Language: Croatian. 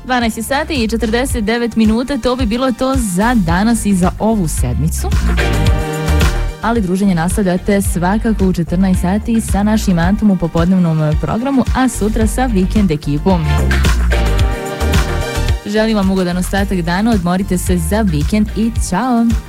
12 sati i 49 minuta, to bi bilo to za danas i za ovu sedmicu. Ali druženje nastavljate svakako u 14 sati sa našim Antom u popodnevnom programu, a sutra sa Vikend ekipom. Želim vam ugodan ostatak dana, odmorite se za vikend i čao!